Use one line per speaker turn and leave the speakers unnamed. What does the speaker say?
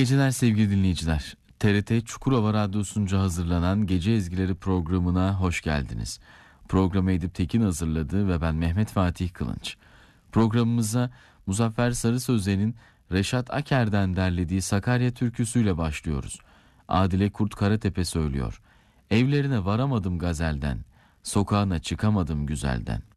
geceler sevgili dinleyiciler. TRT Çukurova Radyosu'nca hazırlanan Gece Ezgileri programına hoş geldiniz. Programı Edip Tekin hazırladı ve ben Mehmet Fatih Kılınç. Programımıza Muzaffer Sarı Sözen'in Reşat Aker'den derlediği Sakarya türküsüyle başlıyoruz. Adile Kurt Karatepe söylüyor. Evlerine varamadım gazelden, sokağına çıkamadım güzelden.